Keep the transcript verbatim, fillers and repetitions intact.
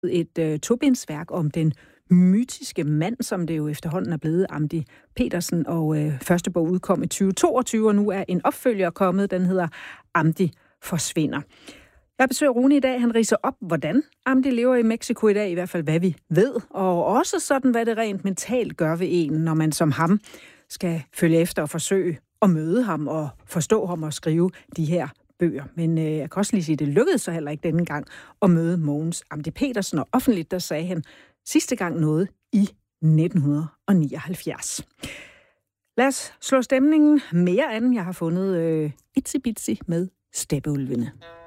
et øh, tobindsværk om den mytiske mand, som det jo efterhånden er blevet, Amdi Petersen, og øh, første bog udkom i tyve toogtyve, og nu er en opfølger kommet, den hedder Amdi forsvinder. Jeg besøger Rune i dag, han ridser op, hvordan Amdi lever i Mexico i dag, i hvert fald hvad vi ved, og også sådan, hvad det rent mentalt gør ved en, når man som ham skal følge efter og forsøge at møde ham og forstå ham og skrive de her bøger. Men øh, jeg kan også lige sige, at det lykkedes så heller ikke denne gang at møde Mogens Amdi Petersen, og offentligt der sagde han sidste gang noget i nitten nioghalvfjerds. Lad os slå stemningen mere an. Jeg har fundet øh, Itsy Bitsy med Steppeulvene.